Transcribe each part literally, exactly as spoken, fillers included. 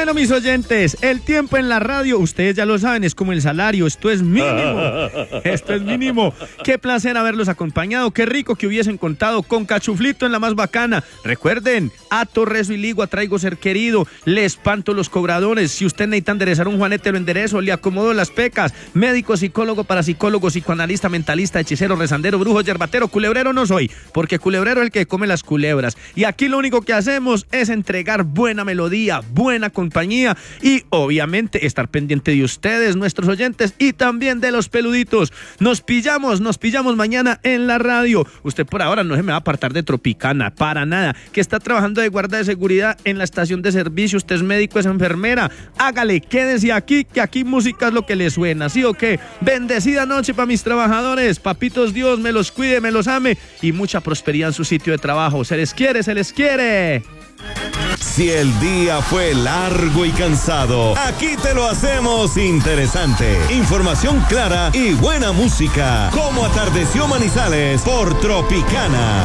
Bueno, mis oyentes, el tiempo en la radio, ustedes ya lo saben, es como el salario, esto es mínimo, esto es mínimo. Qué placer haberlos acompañado, qué rico que hubiesen contado con Cachuflito en la más bacana. Recuerden, a Torreso y Ligua traigo ser querido, le espanto los cobradores, si usted necesita enderezar un juanete lo enderezo, le acomodo las pecas, médico, psicólogo, parapsicólogo, psicoanalista, mentalista, hechicero, rezandero, brujo, yerbatero, culebrero no soy, porque culebrero es el que come las culebras. Y aquí lo único que hacemos es entregar buena melodía, buena compañía y obviamente estar pendiente de ustedes, nuestros oyentes, y también de los peluditos. Nos pillamos, nos pillamos mañana en la radio. Usted por ahora no se me va a apartar de Tropicana, para nada, que está trabajando de guardia de seguridad en la estación de servicio, usted es médico, es enfermera, hágale, quédese aquí, que aquí música es lo que le suena, ¿sí o qué? Bendecida noche para mis trabajadores, papitos Dios me los cuide, me los ame y mucha prosperidad en su sitio de trabajo. Se les quiere, se les quiere. Si el día fue largo y cansado, aquí te lo hacemos interesante. Información clara y buena música. Como atardeció Manizales por Tropicana.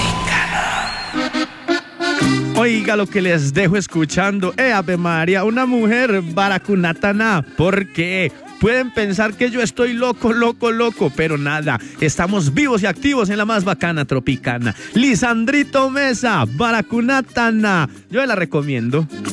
Tropicana. Oiga lo que les dejo escuchando. Eh, Ave María, una mujer baracunatana. ¿Por qué? Pueden pensar que yo estoy loco, loco, loco, pero nada, estamos vivos y activos en la más bacana Tropicana. Lisandrito Mesa, baracunatana, yo la recomiendo.